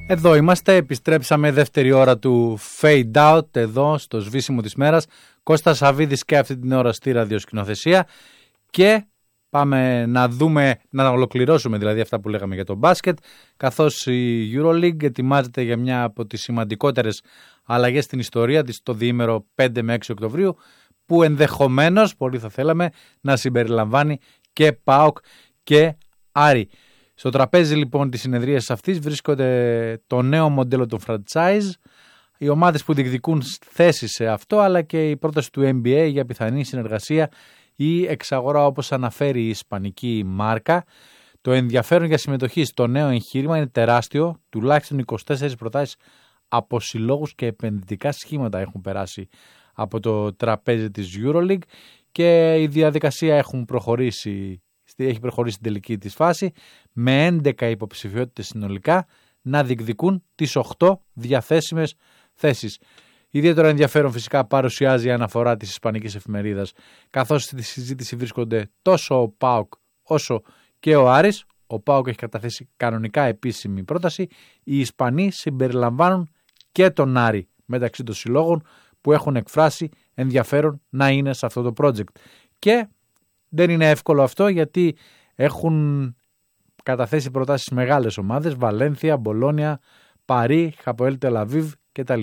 Εδώ είμαστε, επιστρέψαμε δεύτερη ώρα του Fade Out εδώ στο σβήσιμο της μέρας. Κώστας Σαββίδης και αυτή την ώρα στη ραδιοσκηνοθεσία και πάμε να ολοκληρώσουμε δηλαδή αυτά που λέγαμε για το μπάσκετ, καθώς η EuroLeague ετοιμάζεται για μια από τις σημαντικότερες αλλαγές στην ιστορία της το διήμερο 5 με 6 Οκτωβρίου, που ενδεχομένως, πολύ θα θέλαμε, να συμπεριλαμβάνει και ΠΑΟΚ και Άρη. Στο τραπέζι λοιπόν της συνεδρίας αυτής βρίσκονται το νέο μοντέλο των franchise, οι ομάδες που διεκδικούν θέσεις σε αυτό, αλλά και η πρόταση του NBA για πιθανή συνεργασία ή εξαγορά, όπως αναφέρει η ισπανική μάρκα. Το ενδιαφέρον για συμμετοχή στο νέο εγχείρημα είναι τεράστιο, τουλάχιστον 24 προτάσεις από συλλόγους και επενδυτικά σχήματα έχουν περάσει από το τραπέζι της EuroLeague και η διαδικασία έχει προχωρήσει στην τελική της φάση, με 11 υποψηφιότητες συνολικά να διεκδικούν τις 8 διαθέσιμες θέσεις. Ιδιαίτερο ενδιαφέρον φυσικά παρουσιάζει η αναφορά της ισπανικής εφημερίδας, καθώς στη συζήτηση βρίσκονται τόσο ο ΠΑΟΚ όσο και ο Άρης. Ο ΠΑΟΚ έχει καταθέσει κανονικά επίσημη πρόταση. Οι Ισπανοί συμπεριλαμβάνουν και τον Άρη μεταξύ των συλλόγων που έχουν εκφράσει ενδιαφέρον να είναι σε αυτό το project. Και δεν είναι εύκολο αυτό, γιατί έχουν καταθέσει προτάσεις μεγάλες ομάδες, Βαλένθια, Μπολόνια, Παρί, Χαποέλ Τελαβίβ κτλ.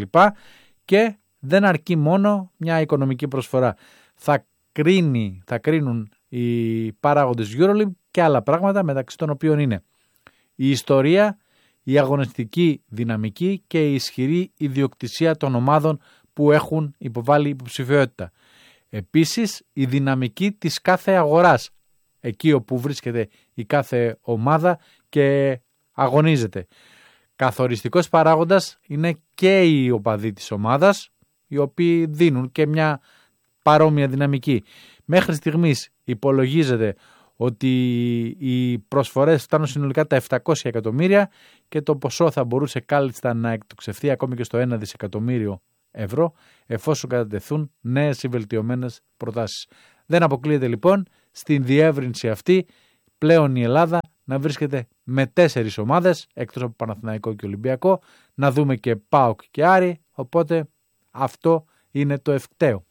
Και δεν αρκεί μόνο μια οικονομική προσφορά. Θα κρίνουν οι παράγοντες EuroLeague και άλλα πράγματα, μεταξύ των οποίων είναι η ιστορία, η αγωνιστική δυναμική και η ισχυρή ιδιοκτησία των ομάδων που έχουν υποβάλει υποψηφιότητα. Επίσης, η δυναμική της κάθε αγοράς, εκεί όπου βρίσκεται η κάθε ομάδα και αγωνίζεται. Καθοριστικός παράγοντας είναι και οι οπαδοί της ομάδας, οι οποίοι δίνουν και μια παρόμοια δυναμική. Μέχρι στιγμής υπολογίζεται ότι οι προσφορές φτάνουν συνολικά τα 700 εκατομμύρια και το ποσό θα μπορούσε κάλλιστα να εκτοξευθεί ακόμη και στο 1 δισεκατομμύριο ευρώ, εφόσον κατατεθούν νέες ή βελτιωμένες προτάσεις. Δεν αποκλείεται λοιπόν στην διεύρυνση αυτή πλέον η Ελλάδα να βρίσκεται με 4 ομάδες, εκτός από Παναθηναϊκό και Ολυμπιακό, να δούμε και ΠΑΟΚ και Άρη, οπότε αυτό είναι το ευκταίο.